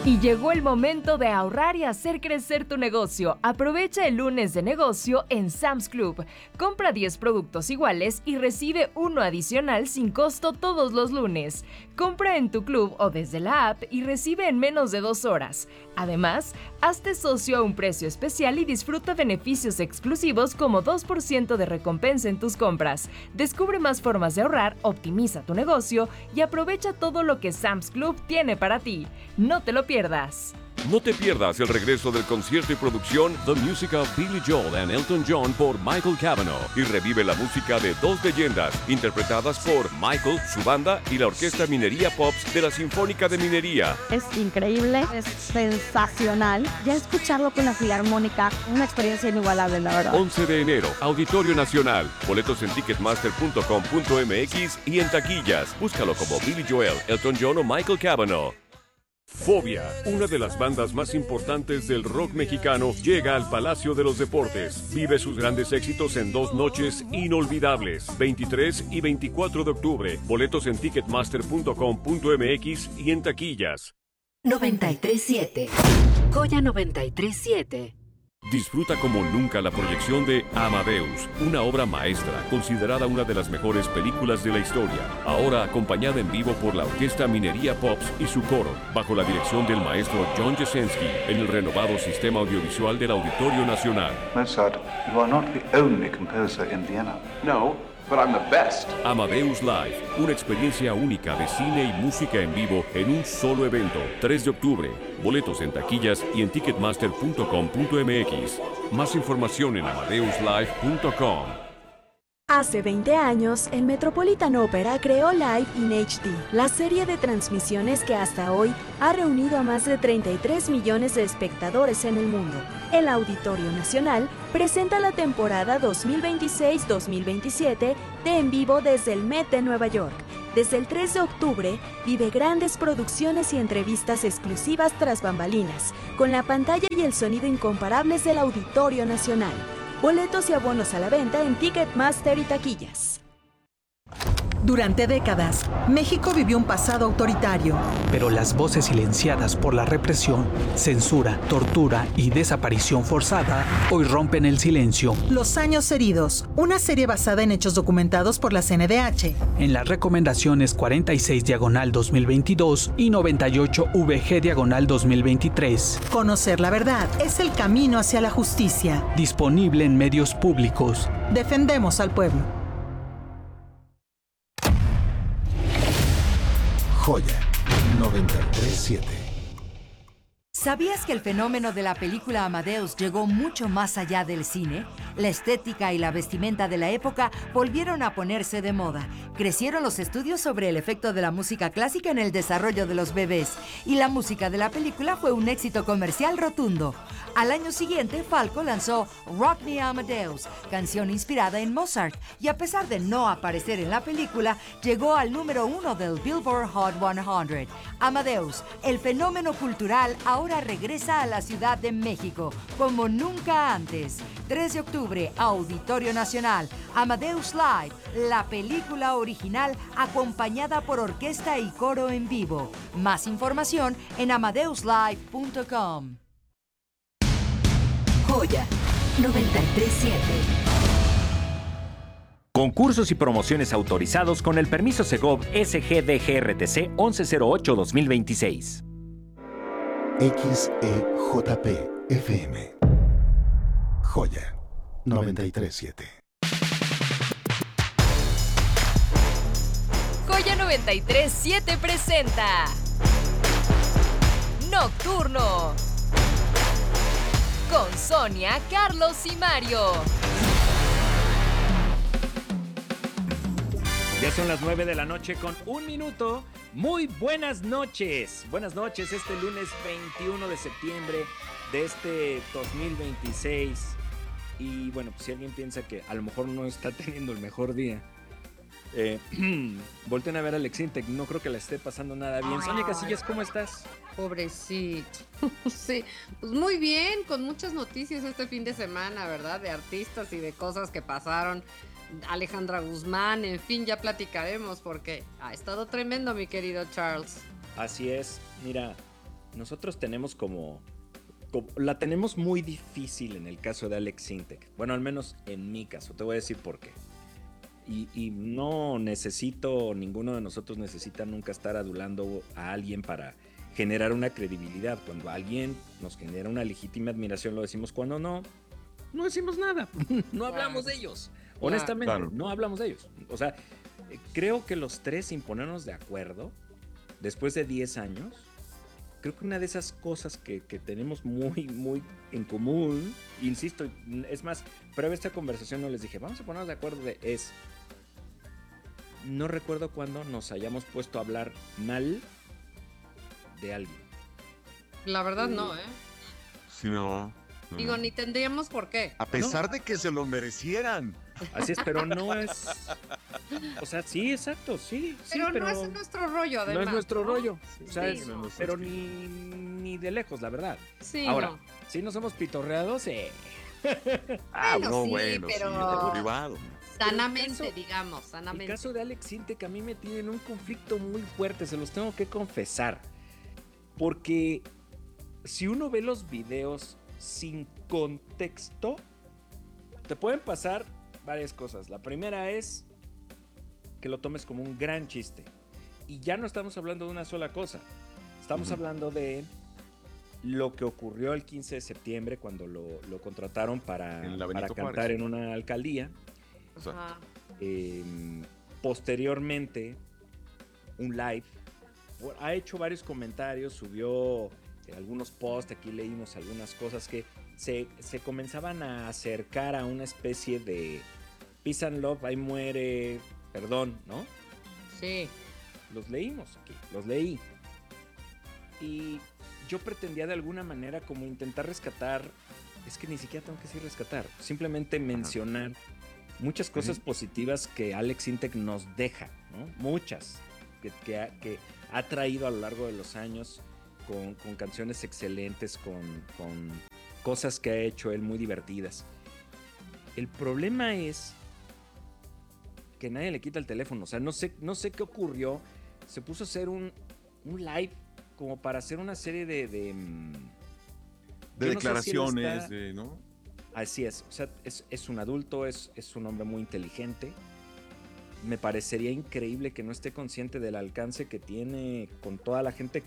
Y llegó el momento de ahorrar y hacer crecer tu negocio. Aprovecha el lunes de negocio en Sam's Club. Compra 10 productos iguales y recibe uno adicional sin costo todos los lunes. Compra en tu club o desde la app y recibe en menos de 2 horas. Además, hazte socio a un precio especial y disfruta beneficios exclusivos como 2% de recompensa en tus compras. Descubre más formas de ahorrar, optimiza tu negocio y aprovecha todo lo que Sam's Club tiene para ti. No te lo pierdas. No te pierdas el regreso del concierto y producción The Music of Billy Joel and Elton John por Michael Cavanaugh y revive la música de dos leyendas interpretadas por Michael, su banda y la Orquesta Minería Pops de la Sinfónica de Minería. Es increíble, es sensacional. Ya escucharlo con la Filarmónica, una experiencia inigualable, la verdad. 11 de enero, Auditorio Nacional. Boletos en ticketmaster.com.mx y en taquillas. Búscalo como Billy Joel, Elton John o Michael Cavanaugh. Fobia, una de las bandas más importantes del rock mexicano, llega al Palacio de los Deportes. Vive sus grandes éxitos en 2 noches inolvidables, 23 y 24 de octubre. Boletos en ticketmaster.com.mx y en taquillas. 93.7 Joya 93.7. Disfruta como nunca la proyección de Amadeus, una obra maestra, considerada una de las mejores películas de la historia. Ahora acompañada en vivo por la Orquesta Minería Pops y su coro, bajo la dirección del maestro John Jasenski, en el renovado sistema audiovisual del Auditorio Nacional. Mozart, you are not the only composer in Vienna. No, but I'm the best. Amadeus Live, una experiencia única de cine y música en vivo en un solo evento. 3 de octubre. Boletos en taquillas y en ticketmaster.com.mx. Más información en amadeuslive.com. Hace 20 años, el Metropolitan Opera creó Live in HD, la serie de transmisiones que hasta hoy ha reunido a más de 33 millones de espectadores en el mundo. El Auditorio Nacional presenta la temporada 2026-2027 de En Vivo desde el Met de Nueva York. Desde el 3 de octubre, vive grandes producciones y entrevistas exclusivas tras bambalinas, con la pantalla y el sonido incomparables del Auditorio Nacional. Boletos y abonos a la venta en Ticketmaster y taquillas. Durante décadas, México vivió un pasado autoritario. Pero las voces silenciadas por la represión, censura, tortura y desaparición forzada hoy rompen el silencio. Los años heridos, una serie basada en hechos documentados por la CNDH. En las recomendaciones 46/2022 y 98/VG/2023. Conocer la verdad es el camino hacia la justicia. Disponible en medios públicos. Defendemos al pueblo. Joya 93.7. ¿Sabías que el fenómeno de la película Amadeus llegó mucho más allá del cine? La estética y la vestimenta de la época volvieron a ponerse de moda. Crecieron los estudios sobre el efecto de la música clásica en el desarrollo de los bebés. Y la música de la película fue un éxito comercial rotundo. Al año siguiente, Falco lanzó Rock Me Amadeus, canción inspirada en Mozart. Y a pesar de no aparecer en la película, llegó al número 1 del Billboard Hot 100. Amadeus, el fenómeno cultural, ahora regresa a la Ciudad de México, como nunca antes. 3 de octubre, Auditorio Nacional, Amadeus Live, la película original acompañada por orquesta y coro en vivo. Más información en amadeuslive.com. Joya 93.7. Concursos y promociones autorizados con el permiso Segov SGDGRTC 1108-2026. XEJP FM. Joya 93.7. Joya 93.7 presenta Nocturno con Sonia, Carlos y Mario. Ya son las 9 de la noche con 1 minuto. Muy buenas noches. Buenas noches este lunes 21 de septiembre de este 2026. Y bueno, pues si alguien piensa que a lo mejor no está teniendo el mejor día, volten a ver a Alexintec. No creo que la esté pasando nada bien. Sonia Casillas, ¿cómo estás? Pobrecito. Sí, pues muy bien, con muchas noticias este fin de semana, ¿verdad? De artistas y de cosas que pasaron. Alejandra Guzmán, en fin, ya platicaremos porque ha estado tremendo, mi querido Charles. Así es, mira, nosotros tenemos la tenemos muy difícil en el caso de Alex Sintek. Bueno, al menos en mi caso, te voy a decir por qué. Y no ninguno de nosotros necesita nunca estar adulando a alguien para generar una credibilidad. Cuando alguien nos genera una legítima admiración, lo decimos. Cuando no decimos nada. No hablamos de ellos. Honestamente, no hablamos de ellos. O sea, creo que los tres, sin ponernos de acuerdo, después de 10 años, creo que una de esas cosas que tenemos muy, muy en común, insisto, es más, previo a esta conversación no les dije, vamos a ponernos de acuerdo no recuerdo cuándo nos hayamos puesto a hablar mal de alguien. La verdad no, ¿eh? Sí, no. Digo, ni tendríamos por qué. A pesar de que se lo merecieran. Así es, pero no es... O sea, sí, exacto, sí. Pero no es nuestro rollo, además. No es nuestro rollo. Sí, o sea, no. Pero ni de lejos, la verdad. Sí, ahora, sí nos hemos pitorreado, sí. Bueno, pero... privado. Sanamente, digamos, sanamente. El caso de Alex Sintek a mí me tiene en un conflicto muy fuerte, se los tengo que confesar. Porque si uno ve los videos sin contexto, te pueden pasar varias cosas. La primera es que lo tomes como un gran chiste. Y ya no estamos hablando de una sola cosa. Estamos hablando de lo que ocurrió el 15 de septiembre cuando lo contrataron para cantar en una alcaldía. Posteriormente, un live. Ha hecho varios comentarios, subió algunos posts, aquí leímos algunas cosas que se comenzaban a acercar a una especie de peace and love, ahí muere, perdón, ¿no? Sí. Los leímos aquí, los leí. Y yo pretendía de alguna manera como intentar rescatar, es que ni siquiera tengo que decir rescatar, simplemente mencionar muchas cosas positivas que Alex Sintek nos deja, ¿no? Muchas, que ha traído a lo largo de los años con canciones excelentes, con cosas que ha hecho él muy divertidas. El problema es que nadie le quita el teléfono, o sea, no sé qué ocurrió, se puso a hacer un live como para hacer una serie de declaraciones, ¿no? Así es, o sea, es un adulto, es un hombre muy inteligente. Me parecería increíble que no esté consciente del alcance que tiene con toda la gente